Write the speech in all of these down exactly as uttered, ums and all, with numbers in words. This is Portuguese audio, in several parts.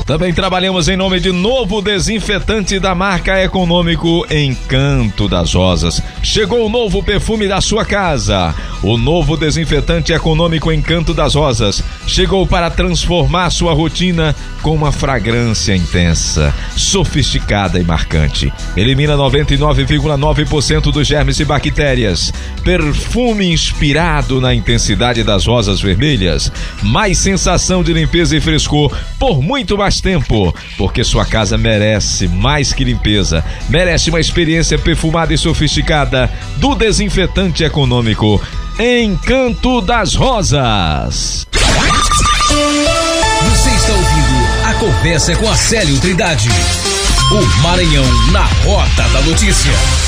Também trabalhamos em nome de Novo Desinfetante da marca Econômico Encanto das Rosas. Chegou o novo perfume da sua casa. O Novo Desinfetante Econômico Encanto das Rosas chegou para transformar sua rotina com uma fragrância intensa, sofisticada e marcante. Elimina noventa e nove vírgula nove por cento dos germes e bactérias. Perfume inspirado na intensidade das rosas vermelhas. Mais sensação de limpeza e frescor por muito mais tempo, porque sua casa merece mais que limpeza, merece uma experiência perfumada e sofisticada do Desinfetante Econômico Encanto das Rosas. Você está ouvindo a conversa com Acélio Trindade, o Maranhão na Rota da Notícia.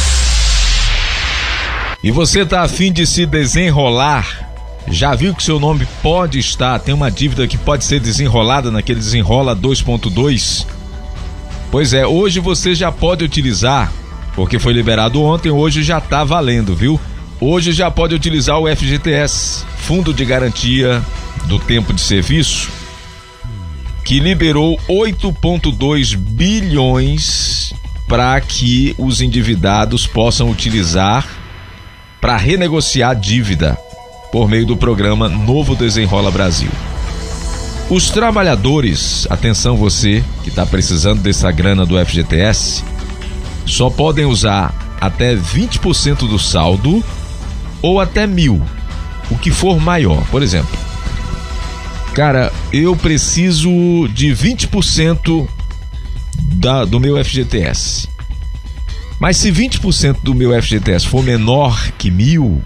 E você tá a fim de se desenrolar? Já viu que seu nome pode estar, tem uma dívida que pode ser desenrolada naquele Desenrola dois ponto dois? Pois é, hoje você já pode utilizar, porque foi liberado ontem, hoje já tá valendo, viu? Hoje já pode utilizar o F G T S, Fundo de Garantia do Tempo de Serviço, que liberou oito vírgula dois bilhões para que os endividados possam utilizar para renegociar a dívida por meio do programa Novo Desenrola Brasil. Os trabalhadores, atenção você que está precisando dessa grana do F G T S, só podem usar até vinte por cento do saldo ou até mil, o que for maior. Por exemplo, cara, eu preciso de vinte por cento da, do meu F G T S. Mas se vinte por cento do meu F G T S for menor que mil,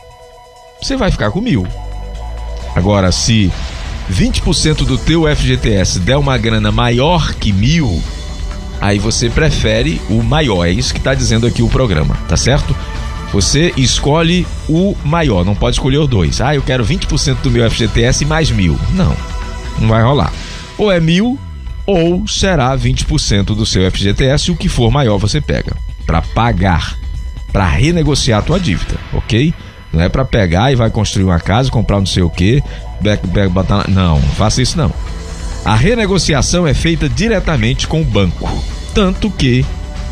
você vai ficar com mil. Agora, se vinte por cento do teu F G T S der uma grana maior que mil, aí você prefere o maior. É isso que está dizendo aqui o programa, tá certo? Você escolhe o maior, não pode escolher os dois. Ah, eu quero vinte por cento do meu F G T S mais mil. Não, não vai rolar. Ou é mil, ou será vinte por cento do seu F G T S, o que for maior você pega, para pagar, para renegociar a tua dívida, ok? Não é para pegar e vai construir uma casa, comprar não sei o quê, botar... não, não faça isso não. A renegociação é feita diretamente com o banco, tanto que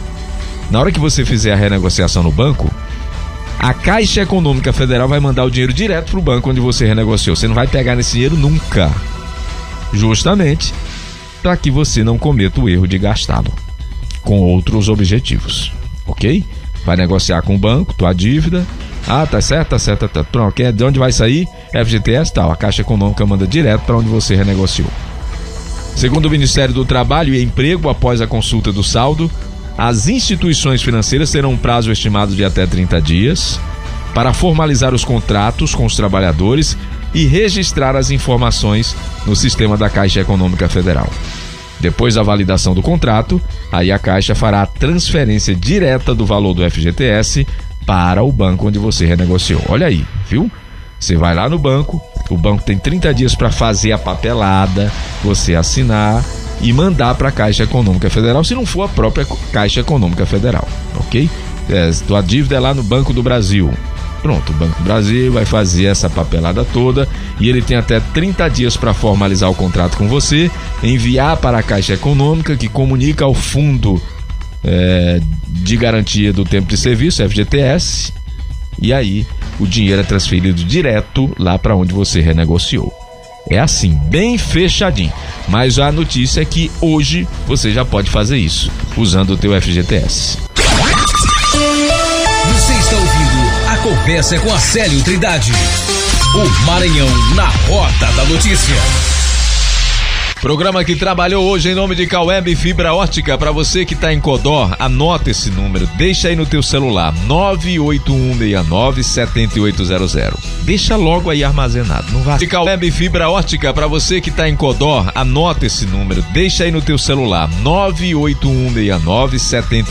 na hora que você fizer a renegociação no banco, a Caixa Econômica Federal vai mandar o dinheiro direto pro banco onde você renegociou. Você não vai pegar nesse dinheiro nunca, justamente para que você não cometa o erro de gastá-lo com outros objetivos, ok? Vai negociar com o banco tua dívida. Ah, tá certo, tá certo, tá. Pronto, de onde vai sair? F G T S, tal. A Caixa Econômica manda direto para onde você renegociou. Segundo o Ministério do Trabalho e Emprego, após a consulta do saldo, as instituições financeiras terão um prazo estimado de até trinta dias para formalizar os contratos com os trabalhadores e registrar as informações no sistema da Caixa Econômica Federal. Depois da validação do contrato, aí a Caixa fará a transferência direta do valor do F G T S para o banco onde você renegociou. Olha aí, viu? Você vai lá no banco, o banco tem trinta dias para fazer a papelada, você assinar e mandar para a Caixa Econômica Federal, se não for a própria Caixa Econômica Federal, ok? É, tua dívida é lá no Banco do Brasil. Pronto, o Banco do Brasil vai fazer essa papelada toda e ele tem até trinta dias para formalizar o contrato com você, enviar para a Caixa Econômica, que comunica ao Fundo é, de Garantia do Tempo de Serviço, F G T S, e aí o dinheiro é transferido direto lá para onde você renegociou. É assim, bem fechadinho. Mas a notícia é que hoje você já pode fazer isso, usando o teu F G T S. Você está ouvindo a conversa com Acélio Trindade, o Maranhão na Rota da Notícia. Programa que trabalhou hoje em nome de Caueb Fibra Ótica. Para você que está em Codó, anota esse número, deixa aí no teu celular, nove oito um seis nove sete oito zero zero. Deixa logo aí armazenado, não vai. De Caueb Fibra Ótica, para você que está em Codó, anota esse número, deixa aí no teu celular, nove oito um seis nove sete